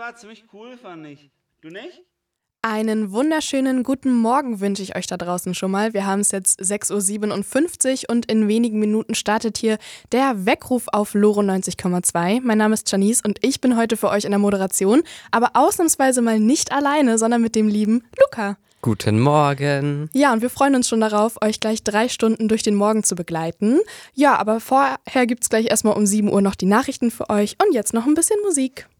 war ziemlich cool, fand ich. Du nicht? Einen wunderschönen guten Morgen wünsche ich euch da draußen schon mal. Wir haben es jetzt 6.57 Uhr und in wenigen Minuten startet hier der Weckruf auf Loro 90,2. Mein Name ist Janice und ich bin heute für euch in der Moderation, aber ausnahmsweise mal nicht alleine, sondern mit dem lieben Luca. Guten Morgen. Ja, und wir freuen uns schon darauf, euch gleich 3 Stunden durch den Morgen zu begleiten. Ja, aber vorher gibt es gleich erstmal um 7 Uhr noch die Nachrichten für euch und jetzt noch ein bisschen Musik.